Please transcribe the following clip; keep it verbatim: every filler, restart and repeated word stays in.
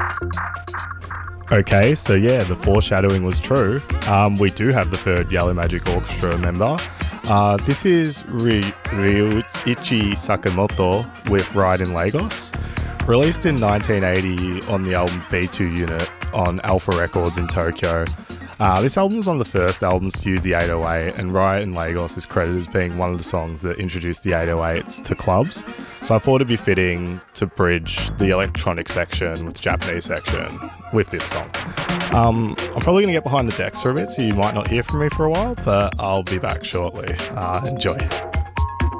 Okay, so yeah, the foreshadowing was true. Um, we do have the third Yellow Magic Orchestra member. Uh, this is Ry- Ryuichi Sakamoto with Ride in Lagos. Released in nineteen eighty on the album B two Unit on Alpha Records in Tokyo. Uh, this album was one of the first albums to use the eight oh eight, and Riot in Lagos is credited as being one of the songs that introduced the eight oh eights to clubs. So I thought it'd be fitting to bridge the electronic section with the Japanese section with this song. Um, I'm probably going to get behind the decks for a bit, so you might not hear from me for a while, but I'll be back shortly. Uh, enjoy.